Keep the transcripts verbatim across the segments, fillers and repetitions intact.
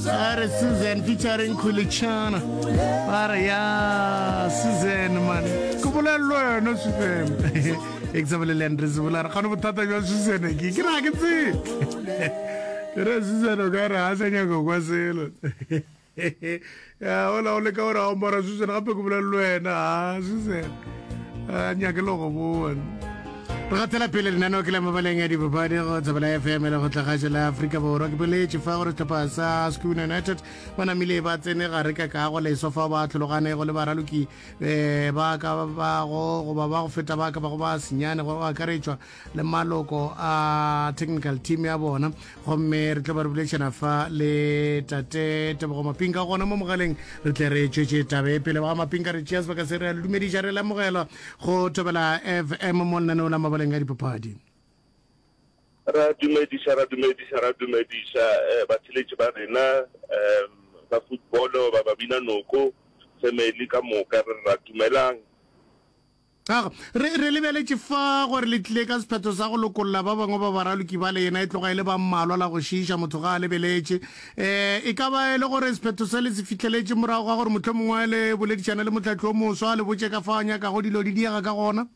Are Susan featuring Kulichana. Are ya Susan man. Kubula lo no Susan. Example Landris Bular Kanu Tata Susan. Kira Kitsi. Kira Susan Ogara Asanya Gwasel. Ya hola hola kaura Omara Susan ape kubula lo na Susan. Anya ke logo bon. Ratela pele nano ke la mabaleng di babadi go tsabela F M le go tlhaga la Africa borwa ke bele tshi fa gore tapa sa School United bana mile ba tsene ga reka ka go le sofa ba tlhologane go le baraluki eh ba ka ba go go ba ba go feta ba ka ba go ba senyane go ba karetswa le maloko a technical team ya bona go mme re tla ba revelation fa le tate te go mapinga gona mo mogaleng re tle re tshetse tabe pele ba mapinga re cheers ba ka se re dumedi jare la mogela go tobela F M mo nna no la mabalenga di papadi ra dumedisa ra dumedisa ra dumedisa ba tshiletse ba rena ba football ba ba bina noko family ka moka re ra dumelang ah re re lebele tšifa gore le tle ka sephetho sa go lokolla ba bangwe ba baraluki ba le yena e tloga ile ba mmalwa la go shisha motho ga lebeletse eh e ka ba ile gore sephetho se le se fitlheletse morago ga gore motho mongwe le boleditšana le motlatlo mo swa le botse ka fanya ka go dilo di diega ka gona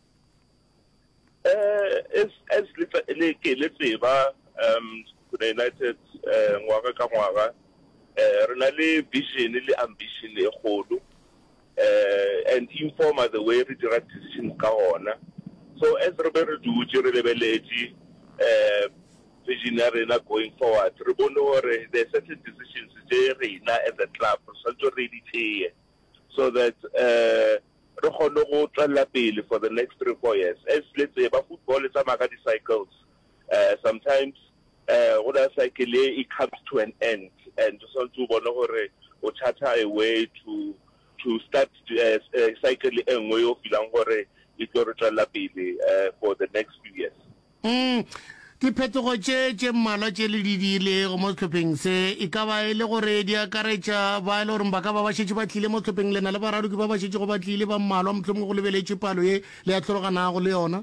eh es es le ke le tseba um United eh ngwaga ka ngwaga eh re na le vision le ambition e kgolo eh and inform the way we direct decisions ka ona so as re be re dutse re lebeletse eh visionary na going forward re bone hore there are certain decisions je rena as a club so to ready to so that eh re kgone go tswela pele for the next three four years as let's say ba football is amaga di cycles uh sometimes uh what a cycle it comes to an end and so to bona gore o charter a way to to start uh, uh, cycle engwe yo filang gore e tlo re tswela pele uh, for the next few years mm diphetogo tše tše mmalwa tše le di dile go mo tlhopheng se e ka ba ile gore di akaretša ba ile gore ba ka ba ba šetše ba tlile mo tlhopheng lena le baraduki ba ba šetše go ba tlile ba mmalwa mohlomongwe go lebeletše palo ye le ya tlhologanago le yona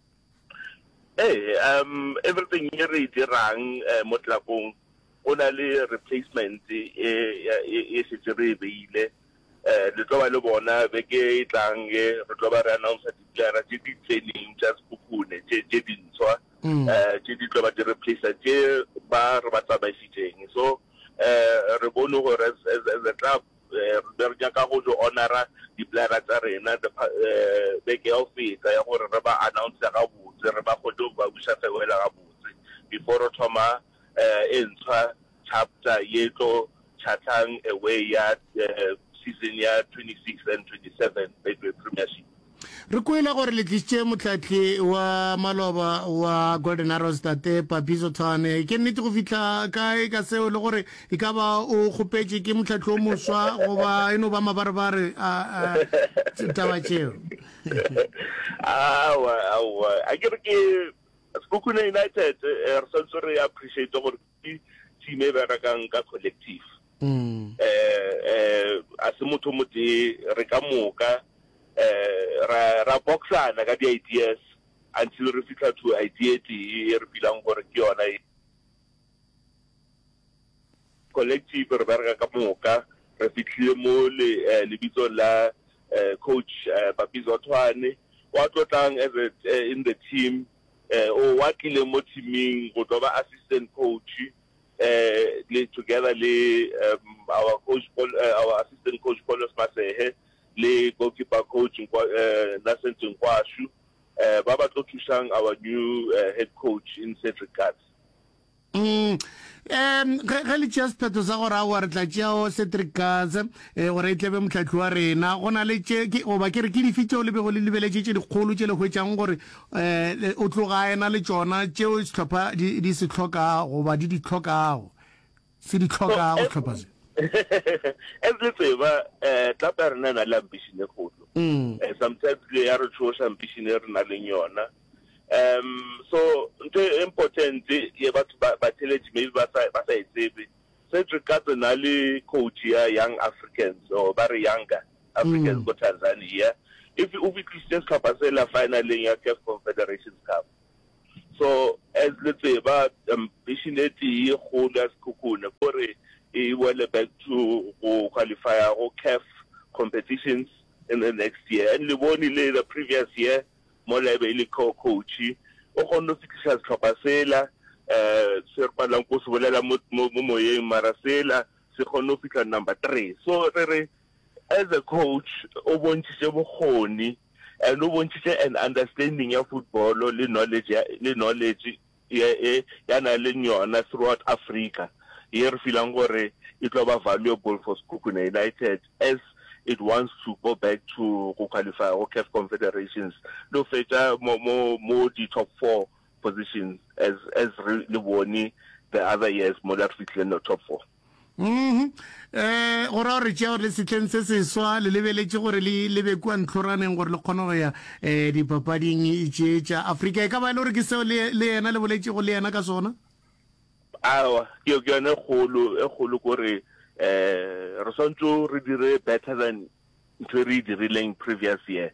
eh um everything ye re dirang mo tlakong o na le replacement e e šetše re beile eh le tlo ba le bona beke e tlang re tlo ba re announce declare tše di tseneng just bukune tše tše dintswa eh tše di tlo ba di replace tše ba re ba tsamaisitseng so eh re bone gore as a club re nyaka go jo honora di player tsa rena eh beke ya feta ya gore re ba announce ga botse re ba go do ba busa fela ga botse before re thoma eh entshwa chapter ye tlo chatang away ya season ya twenty-six and twenty-seven Betway Premiership. Re kwela gore le tlisitše motlatli wa maloba wa Golden Arrows tate Papiso Tshwane ke nnete go fitla kae ka seo le gore e ka ba o gopetse ke motlatli o moswa goba eno ba mabarebare a taba tšeo awa awa a ke re ke Spokane United re santse re appreciate gore team e berekang ka collective mm eh eh a se motho motse re ka moka eh ra ra boxana ka di ideas until re fitla to idea e re bilang gore ke yona collective re bereka ka moka re fitlhile mo le le bitso la coach Papiso Tshwane wa tlotlang as in the team eh o wa tlile mo teaming go tloba assistant coach uh, together le um, our coach uh, our assistant coach Paulos Masehe le goalkeeper coach uh, Nasent Nkwashu uh, baba tlo thusang our new uh, head coach in set regards. Mm um ga le just phetho sa gore a wa re tla tšeo Cedric Gaza e gore e tlebe motlatli wa rena go na le tše ke o ba ke re ke di fitšeo le be go le lebeletse tše dikgolo tše le hwetšang gore eh o tloga ena le tšona tšeo se tlhopha di se tlhoka go ba di di tlhokago se di tlhoka go tlhopha se as le tseba eh tla pa rena na la ambition e kgolo mm sometimes le ya re tshosa ambition e re na le yona. Um, so the important ye batho ba television maybe ba sa ba sa itsebe Cedric Gaza na le coach ya young Africans or very younger Africans mm. go Tanzania if you be Christians kapasela finally ya C A F Confederations Cup so as let's say about ambition e go las kukuna gore e wele back to go qualify go C A F competitions in the next year. And le bone le the previous year mo lebe ile co-coach o kgonne fitlhisa setlhopha sela eh se re palang go se bolela mo mo moyeng mara sela se kgonne fitlha number three. So re re as a coach o bontshitse bokgoni and o bontshitse an understanding of football le knowledge le knowledge ya ya na le yona throughout Africa. Here feeling gore it will be valuable for Sekhukhune United as it wants to go back to go qualify or C A F confederations. No feature more more more the top four positions as as Leboni the other years more that fit in the top four. Mhm. Eh ora re tšea le setleng se se swa le lebeletse gore le lebe kwa ntlhoraneng gore le kgone go ya eh dipapading tše tša Africa e ka ba le gore ke seo le yena le boletse go le yena ka sona. Awa ke ke yone kgolo e kgolo gore eh re sontso re dire better than ntho re dirileng previous year.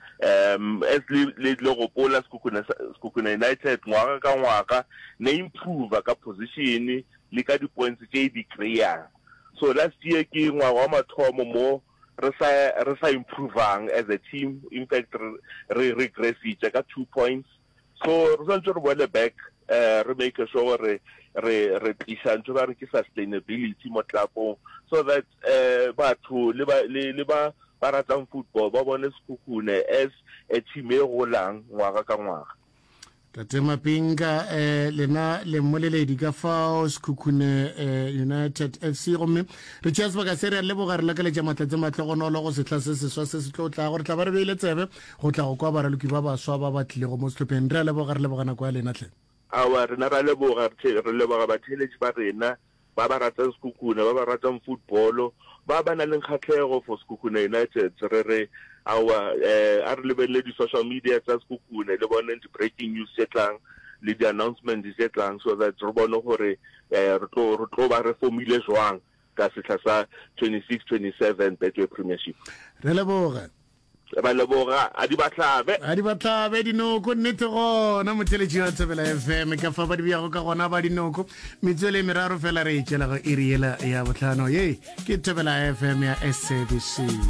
Um as le le go pola Sekhukhune United ngwaga ka ngwaga ne improve ka position le ka di points tše di kry-ang. So last year ke ngwaga wa mathomo mo re sa re sa improvang as a team, in fact re regressitse ka two points. So re sontse re boele back uh re make sure re re re tlisha ntho ba re ke sustainability mo tlapong so that uh batho le ba le ba ba ratang football ba bone Sekhukhune as a team e golang ngwaga ka ngwaga. Tate Mapinga eh lena le moleledi ka fao Sekhukhune eh, United F C gomme re tšea sebaka se re le bogare la ka le tša matlatse matlogonolo go setla se seswa se se tlo tla gore tla ba re beile tsebe go tla go kwa baraloki ba baswa ba batlile go mo setlhopheng re le bogare le bogana kwa lena tle. Awa rena ra le boga re le boga batheletši ba rena ba ba ratang Sekhukhune ba ba ratang football ba ba na le kgatlhego for Sekhukhune United re re awa eh a re lebelle di social media tsa Sekhukhune le bone di breaking news tse tlang le di announcement tse tlang so that re bone gore eh re tlo re tlo ba re formile jwang ka setla sa twenty-six twenty-seven Betway Premiership. Re le boga ba le boga a di batlabe a di batlabe dinoko nnete gona motheletši wa Thobela F M ka fa ba di bjago ka gona ba dinoko metswele meraro fela re e tšela go iriela ya botlhano ye ke Thobela F M ya S A B C.